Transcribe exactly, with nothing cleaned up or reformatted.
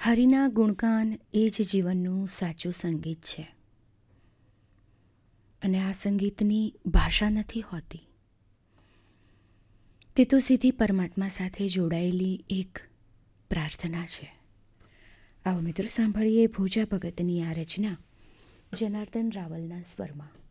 હરિના ગુણગાન એ જ જીવનનું સાચું સંગીત છે. અને આ સંગીતની ભાષા નથી હોતી. તે તો સીધી પરમાત્મા સાથે જોડાયેલી એક પ્રાર્થના છે. આવો મિત્રો સાંભળીએ ભોજા ભગતની આ રચના જનાર્દન રાવલના સ્વરમાં.